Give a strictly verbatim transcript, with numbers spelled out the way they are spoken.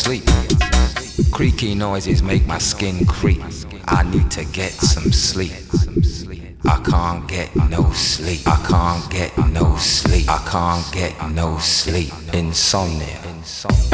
sleep. Creaky noises make my skin creep. I need to get some sleep. I can't get no sleep. I can't get no sleep. I can't get no sleep. Insomnia.